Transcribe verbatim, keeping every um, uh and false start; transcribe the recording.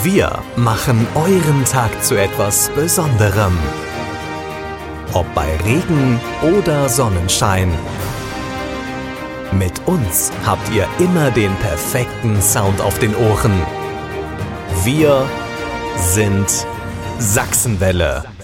Wir machen euren Tag zu etwas Besonderem. Ob bei Regen oder Sonnenschein. Mit uns habt ihr immer den perfekten Sound auf den Ohren. Wir sind Sachsenwelle.